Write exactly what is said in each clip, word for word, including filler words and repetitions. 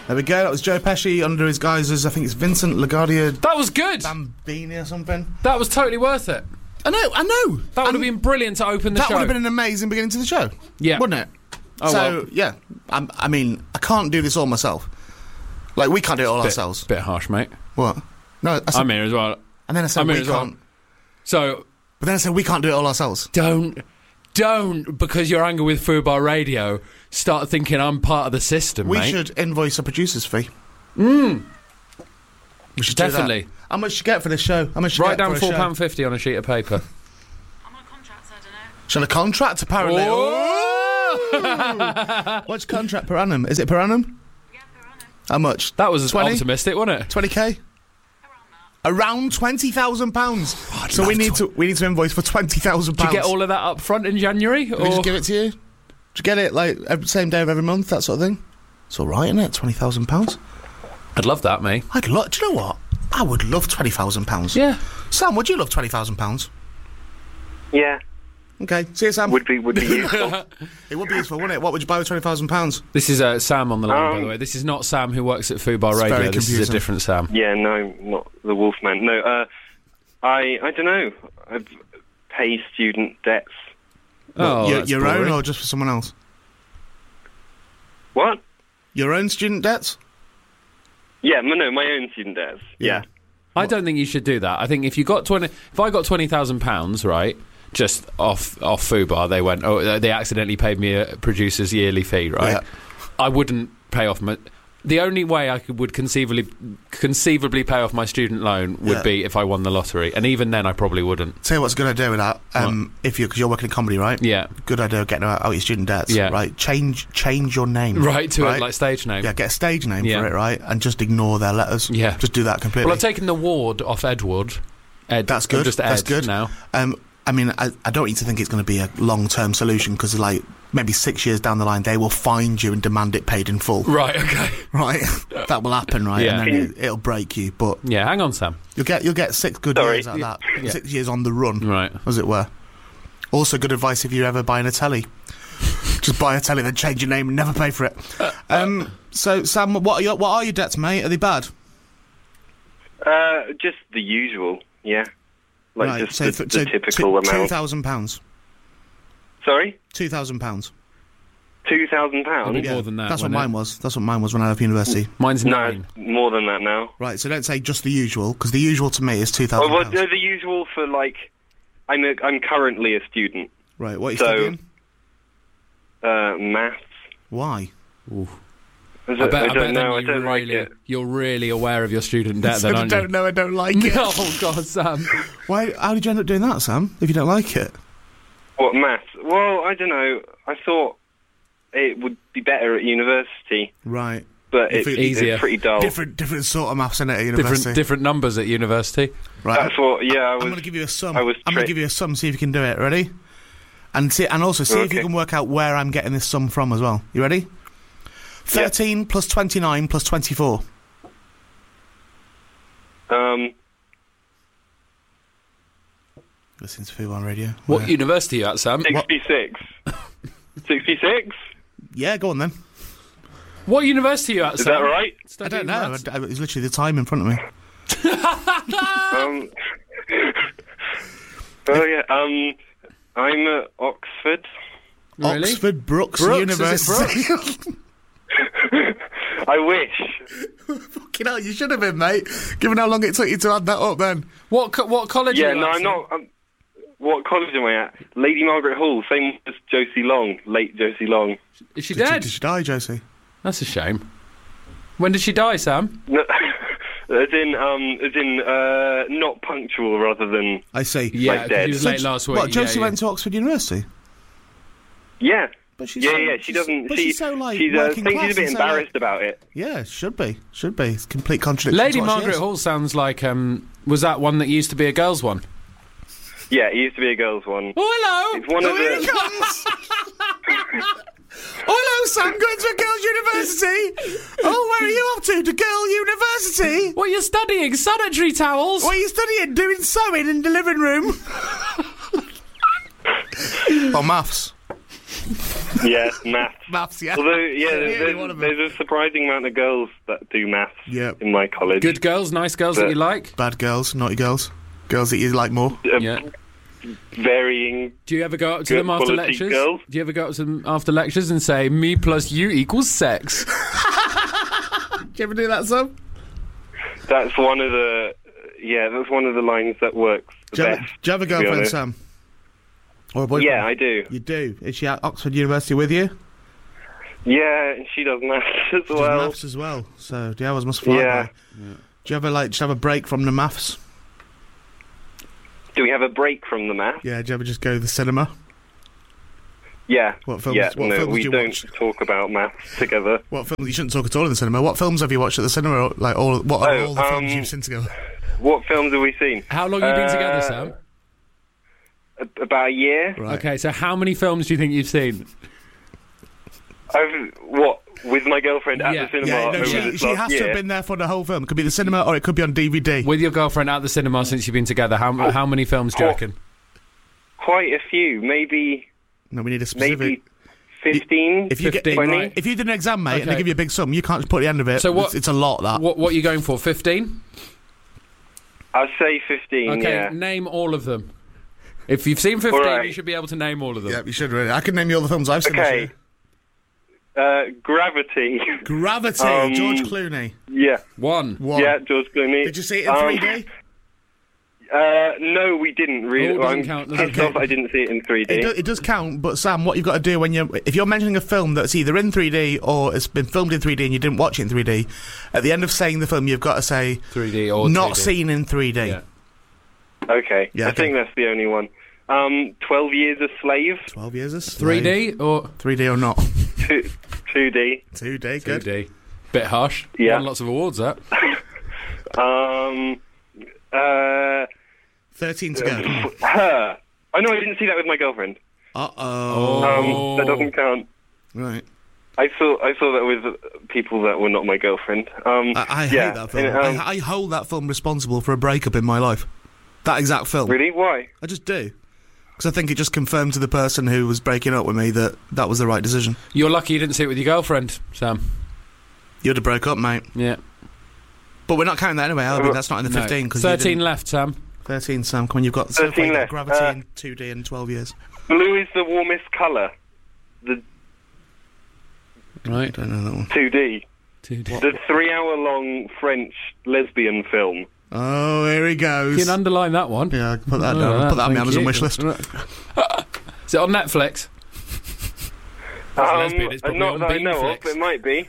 There we go. That was Joe Pesci under his guise as, I think it's Vincent LaGuardia That was good. Bambini or something. That was totally worth it. I know, I know. That would And have been brilliant to open the that show. would have been an amazing beginning to the show. Yeah. Wouldn't it? Oh, so, well. yeah. I'm, I mean, I can't do this all myself. Like, we can't do it all bit, ourselves. Bit harsh, mate. What? No, I said, I'm here as well. and then I said I'm we here as well. can't. So, But then I said we can't do it all ourselves. don't, don't, because you're angry with Fubar Radio, start thinking I'm part of the system, We mate. should invoice a producer's fee. Mm. We should Definitely. do that. How much you get for this show? How much you Write get down for a four show? pound fifty on a sheet of paper. I'm on a contract, so I don't know. Shall a contract, apparently? Oh! What's your contract per annum? Is it per annum? Yeah, per annum. How much? That was twenty? optimistic, wasn't it? twenty K? Around that. Around twenty thousand pounds. I'd So we love need to- to we need to invoice for twenty thousand Do pounds. you get all of that up front in January? We Or just give it to you? Do you get it like every, same day of every month, that sort of thing? It's all right, isn't it? twenty thousand pounds. I'd love that, mate. I'd love. Do you know what? I would love twenty thousand pounds. Yeah. Sam, would you love twenty thousand pounds? Yeah, Okay, see you, Sam. would be would be useful. It would be useful, wouldn't it? What would you buy with twenty thousand pounds? This is uh, Sam on the line, by Um, the way. This is not Sam who works at Fubar It's Radio. very This is a confusing. different Sam. Yeah, no, not the Wolfman. No, uh, I I don't know. I pay student debts. Oh, your that's your boring. own or just for someone else? What? Your own student debts? Yeah, no, no, my own student debts. Yeah. I don't think you should do that. I think if you got twenty, if I got twenty thousand pounds, right, just off off Fubar, they went, oh, they accidentally paid me a producer's yearly fee, right? Yeah. I wouldn't pay off my. The only way I could would conceivably conceivably pay off my student loan would Yeah. be if I won the lottery, and even then, I probably wouldn't. Tell you what's a good idea with that. Um, if you because you're working in comedy, right? Yeah, Good idea of getting out, out your student debts. Yeah. Right. Change change your name. right to right? a like stage name. Yeah, get a stage name Yeah. for it, right? And just ignore their letters. Yeah. Just do that completely. Well, I've taken the ward off Edward. Ed, That's good. Just Ed That's good. now. Um, I mean, I, I don't need to think it's going to be a long-term solution because, like, maybe six years down the line, they will find you and demand it paid in full. Right. Okay. Right, that will happen, right? Yeah. And then it, it'll break you, but Yeah. Hang on, Sam. you'll get you'll get six good Sorry. years out of that. Yeah. Six years on the run, Right. as it were. Also, good advice if you're ever buying a telly. Just buy a telly, then change your name and never pay for it. Um, so, Sam, what are your what are your debts, mate? Are they bad? Uh, just the usual. Yeah. Like right. just so, the, f- the so typical two, two amount. thousand pounds. Sorry, Two thousand pounds. two thousand It'll be pounds. more than that. That's what won't mine it? was. That's what mine was when I left university. Mine's No, nine. more than that now. Right. So don't say just the usual, because the usual to me is two Oh, thousand well, pounds. no, the usual for like, I'm a, I'm currently a student. Right. What are you So- studying? Uh, maths. Why? Ooh. I, I don't- bet, I I bet don't know. I then don't you're like really, it. you're really aware of your student debt, So then, I aren't don't you? know. I don't like it. Oh God, Sam. Why? How did you end up doing that, Sam? If you don't like it, What, maths? Well, I don't know. I thought it would be better at university, right? but If it's, it- Easier. it's pretty dull. Different, different sort of maths in it at university. Different, different numbers at university. right. That's what, yeah, I I'm was... going to give you a sum. I was I'm going to tri- give you a sum. See if you can do it. Ready? And see, and also see if you Okay. can work out where I'm getting this sum from as well. You ready? Thirteen plus twenty-nine plus twenty-four. Um, Listen to Food on Radio. What Where- university are you at, Sam? sixty-six. sixty-six? Yeah, go on then. What university are you at, Is Sam? that right? I Studying don't know. maths? I, I, it's literally the time in front of me. Um, oh, yeah, um, I'm at Oxford. Really? Oxford Brookes, Brooks, is it University. I wish. Fucking hell, you should have been, mate. Given how long it took you to add that up, then. What co- what college? Yeah, are you no, at, I'm Sam? not... Um, what college am I at? Lady Margaret Hall, same as Josie Long, late Josie Long. Is she Did dead? She, did she die, Josie? That's a shame. When did she die, Sam? No, as in, um, as in, uh, not punctual rather than... I see. Yeah, Like 'cause dead. she was So late j- last week. What, Josie yeah, went to Oxford University? Yeah. But she's Yeah, so, yeah, she doesn't... But she, she's so, like, she's, uh, working thinks class she's a bit and so, like- embarrassed about it. Yeah, should be. Should be. It's complete contradiction. Lady to what she Margaret is. Hall sounds like um was that one that used to be a girls' one? Yeah, it used to be a girls' one. Oh hello. It's one Oh, of here he the... comes! Oh, hello, Sam, going to a girls' university. Oh, where are you off to? To girl university? What are you studying? Sanitary towels? What are you studying? Doing sewing in the living room? Or maths? Yes, maths. Maths, yeah. Although, yeah, Really one of there's, them. there's a surprising amount of girls that do maths Yep. in my college. Good girls, nice girls that But- you like. Bad girls, naughty girls. Girls that you like more. Uh, Yeah. Varying. Do you ever go up to Good them after quality lectures? girls. Do you ever go up to them after lectures and say, me plus you equals sex? Do you ever do that, Sam? That's one of the. Yeah, that's one of the lines that works the Do you, ever, best. do you have a to be girlfriend, honest. Sam? Or a boyfriend? Yeah, I do. You do? Is she at Oxford University with you? Yeah, and she does maths as She does well. maths as well. So the hours must fly Yeah. by. Do you ever, like, just have a break from the maths? Do we have a break from the maths? Yeah, do you ever just go to the cinema? Yeah. What films- Yeah, what no, films we do you don't watch? talk about maths together. What films? You shouldn't talk at all in the cinema. What films have you watched at the cinema? Or, like, all, what are Oh, all the films um, you've seen together? What films have we seen? How long have you been Uh, together, Sam? A- About a year. Right. Okay, so how many films do you think you've seen? I've what with my girlfriend at Yeah. the cinema Yeah, no, over she, this she last has year. to have been there for the whole film. It could be the cinema or it could be on D V D. With your girlfriend at the cinema since you've been together, how Oh. how many films do you Oh. reckon? Quite a few, maybe No, we need a specific. maybe fifteen. If you get, fifteen, twenty. right. if you did an exam, mate, and they Okay. give you a big sum, you can't just put the end of it. So what- It's, it's a lot, that. What what are you going for? Fifteen? I'd say fifteen. Okay, Yeah. name all of them. If you've seen fifteen, All right. you should be able to name all of them. Yeah, you should really. I can name you all the films I've seen this Okay. year. Uh, Gravity. Gravity, Um, George Clooney. yeah. One. One. Yeah, George Clooney. Did you see it in Um, three D? Uh, no, we didn't really. Oh, it doesn't I'm count, doesn't pissed count. off I didn't see it in three D. It, do, it does count, but Sam, what you've got to do when you if you're mentioning a film that's either in three D or it's been filmed in three D and you didn't watch it in three D, at the end of saying the film, you've got to say three D or not three D. seen in three D. Yeah. Okay. Yeah, I okay. think that's the only one. Um, Twelve Years a Slave. Twelve years is three D or three D or not? Two, two D. Two D, two good. D? Bit harsh. Yeah. Won lots of awards, that. Um, uh, Thirteen to go. Come on. Her. I know I didn't see that with my girlfriend. Uh oh. Um, that doesn't count. Right. I saw I saw that with people that were not my girlfriend. Um, I, I yeah, hate that film. and, um, I, I hold that film responsible for a breakup in my life. That exact film. really? Why? I just do. Because I think it just confirmed to the person who was breaking up with me that that was the right decision. You're lucky you didn't see it with your girlfriend, Sam. You'd have broke up, mate. Yeah. But we're not counting that anyway, are we? Uh, That's not in the No. fifteen. Cause you thirteen didn't- left, Sam. thirteen, Sam. Come on, you've got so far thirteen you've got left. Gravity Uh, in two D in twelve years. Blue is the warmest colour. The Right. Don't know that one. two D. two D. The three-hour-long French lesbian film. Oh, here he goes. You can underline that one. Yeah, I can put that Oh, down. I'll put that on my thank Amazon you. wish list. Is it on Netflix? It's Um, lesbian, it's probably not on that I know of, Beanflix. but it might be.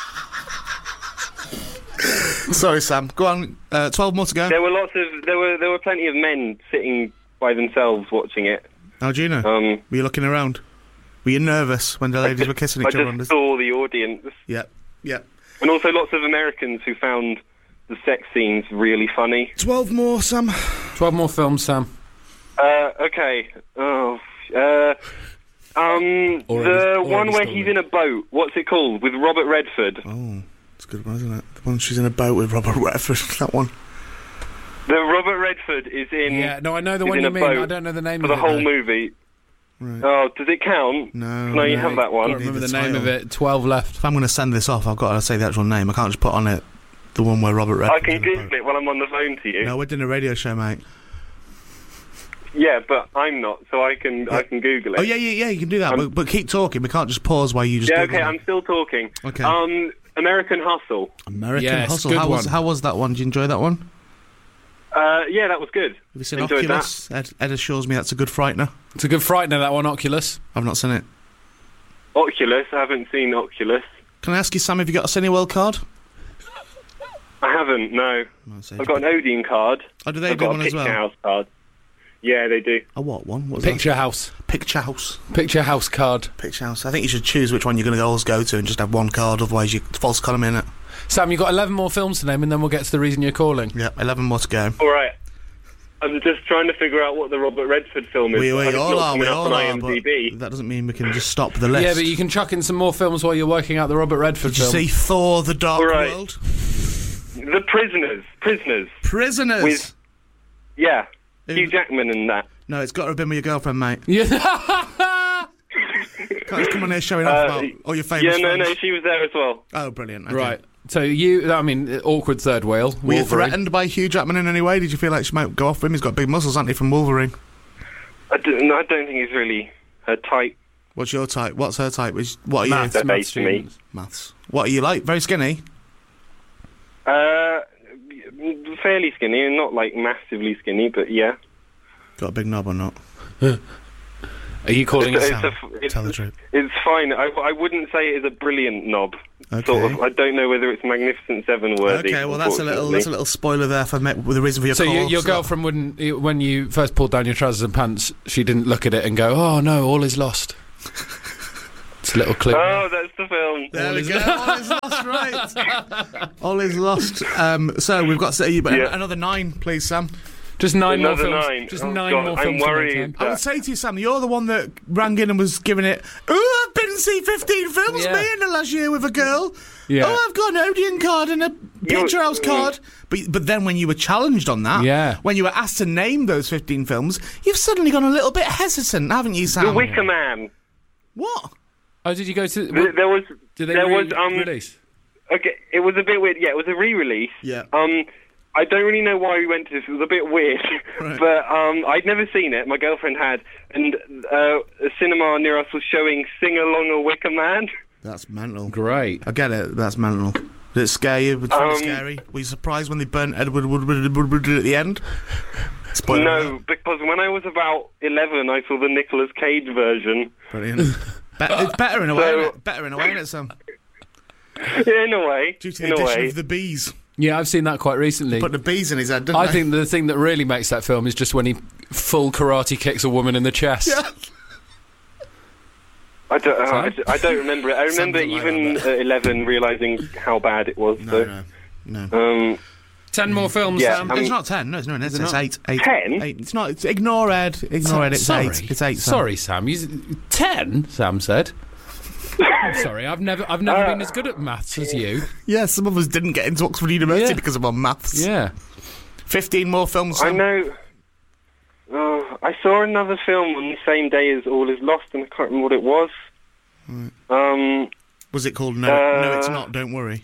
Sorry, Sam. Go on. Uh, twelve more to go. There were lots of there were there were plenty of men sitting by themselves watching it. How do you know? Um, Were you looking around? Were you nervous when the ladies were kissing I each other? just on this? saw the audience, Yep. Yep. and also lots of Americans who found the sex scenes really funny. Twelve more, Sam. twelve more films, Sam. Uh, okay. Oh, uh, um, Already- the already one where stolen. he's in a boat. What's it called? With Robert Redford. Oh, it's a good one, isn't it? The one she's in a boat with Robert Redford. That one. The Robert Redford is in. Yeah, no, I know the He's one in you a mean. boat I don't know the name for of the it. whole though. movie. Right. Oh, does it count? No. No, you No, have that I one. can't remember Need the, the name of title. it. twelve left. If I'm going to send this off, I've got to say the actual name. I can't just put on it the one where Robert Redford. I can Google it while I'm on the phone to you. No, we're doing a radio show, mate. Yeah, but I'm not, so I can I can Google it. Oh yeah, yeah, yeah. You can do that, Um, but, but keep talking. We can't just pause while you just. Yeah, Google okay, it. I'm still talking. Okay. Um, American Hustle. American Yes, Hustle. good How was one. how was that one? Did you enjoy that one? Uh, yeah, that was good. Have you seen Enjoyed Oculus? Ed, Ed assures me that's a good frightener. It's a good frightener, that one, Oculus. I've not seen it. Oculus. I haven't seen Oculus. Can I ask you, Sam, have you got a Cineworld card? I haven't. No, I'll say I've got an Odeon card. Oh, do they I've do got one a as Picture well? House card. Yeah, they do. A what one? What's Picture House. that? Picture House. Picture House card. Picture House. I think you should choose which one you're going to always go to and just have one card, otherwise you false column in it. Sam, you've got eleven more films to name, and then we'll get to the reason you're calling. Yeah, eleven more to go. All right. I'm just trying to figure out what the Robert Redford film is. We, but we it's all not are, we coming up all on are, but IMDb. that doesn't mean we can just stop the list. Yeah, but you can chuck in some more films while you're working out the Robert Redford Did you film. see Thor: The Dark All right. World? The Prisoners. Prisoners. Prisoners. With- Yeah. Who- Hugh Jackman and that. No, it's got to have been with your girlfriend, mate. Yeah. Can't just come on here showing off Uh, about all your famous Yeah, no, friends. no, she was there as well. Oh, brilliant. Okay. Right. So you, I mean, awkward third wheel. Were you Wolverine. threatened by Hugh Jackman in any way? Did you feel like she might go off with him? He's got big muscles, hasn't he, from Wolverine? I don't, no, I don't think he's really her type. What's your type? What's her type? Is- What are you? Maths, They're maths based to me. students. Maths. What are you like? Very skinny? Uh, fairly skinny, and not like massively skinny, but yeah. Got a big knob or not? Are you calling It's, it? it's, a, it's, Tell the truth. it's fine. I, I wouldn't say it is a brilliant knob. Okay. Sort of. I don't know whether it's Magnificent Seven worthy. Okay, well that's a little that's a little spoiler there for me, with the reason for your So call. you, your girlfriend wouldn't, when you first pulled down your trousers and pants, she didn't look at it and go, "Oh no, all is lost." It's a little clip. Oh, that's the film. There we go. All is lost, right? All is lost. Um, so we've got to, but Yeah. another nine, please, Sam. Just nine Another more films. nine. Just Oh, nine God, more I'm films. to worried. make, I Sam. would say to you, Sam, you're the one that rang in and was giving it. Oh, I've been to see fifteen films Yeah. me in the last year with a girl. Yeah. Oh, I've got an Odeon card and a Picture House card. But but then when you were challenged on that, Yeah. when you were asked to name those fifteen films, you've suddenly gone a little bit hesitant, haven't you, Sam? The Wicker Man. What? Oh, did you go to? Th- There was. did they there re- was um. release? Okay, it was a bit weird. Yeah, it was a re-release. Yeah. Um, I don't really know why we went to this. It was a bit weird, Right. but um, I'd never seen it. My girlfriend had, and uh, a cinema near us was showing "Sing Along a Wicker Man." That's mental. Great. I get it. That's mental. Did it scare you? Was it Um, scary? Were you surprised when they burnt Edward Woodward Woodward at the end? Spoiler No, alert. because when I was about eleven, I saw the Nicolas Cage version. Brilliant. Be- it's better in a way. So- isn't it? Better in a way, isn't it, Sam? Yeah, in a way. Due to the in a addition way. of the bees. Yeah, I've seen that quite recently. Put the bees in his head, didn't I they? think the thing that really makes that film is just when he full karate kicks a woman in the chest. Yeah. I don't, uh, I, Sam? d- I don't remember it. I remember Something like even that. at eleven realising how bad it was. No, so, no, no. Um, Ten more films, Yeah, Sam. um, It's not ten. No, it's not. It's, it it's not? eight. Eight. Ten? Eight. It's not. It's, ignore Ed. Ignore Ed. It's sorry. eight. It's eight. Sam. Sorry, Sam. You, ten? Sam said. I'm sorry. I've never, I've never Uh, been as good at maths as you. Yeah, some of us didn't get into Oxford University Yeah. because of our maths. Yeah. Fifteen more films. I Sam. know. Uh, I saw another film on the same day as All Is Lost, and I can't remember what it was. Um, Was it called No? Uh, no, it's not. Don't worry.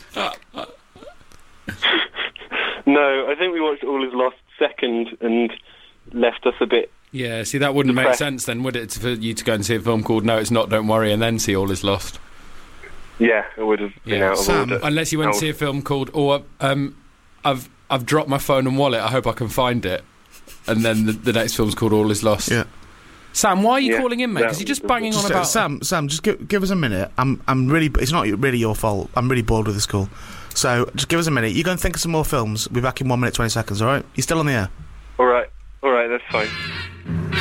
no, I think we watched All Is Lost second and left us a bit. Yeah, see, that wouldn't make Depressed. sense then, would it, for you to go and see a film called No, It's Not, Don't Worry, and then see All Is Lost? Yeah, it would have been Yeah. out of Sam, order. Unless you went to Oh. see a film called, or um, I've I've dropped my phone and wallet, I hope I can find it. And then the, the next film's called All Is Lost. Yeah. Sam, why are you Yeah, calling in, mate? Because that- you're just banging on Just, uh, about... Sam, Sam, just give, give us a minute. I'm, I'm really. It's not really your fault. I'm really bored with this call. So just give us a minute. You go and think of some more films. We'll be back in one minute twenty seconds. All right? You still on the air? All right, all right, that's fine.